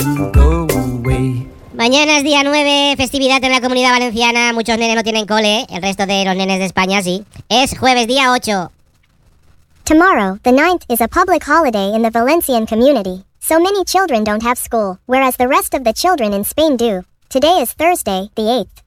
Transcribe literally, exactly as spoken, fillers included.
and go away. Mañana es día nueve, festividad en la Comunidad Valenciana. Muchos nenes no tienen cole, el resto de los nenes de España sí. Es jueves día ocho. Tomorrow, the ninth, is a public holiday in the Valencian community, so many children don't have school, whereas the rest of the children in Spain do. Today is Thursday, the eighth.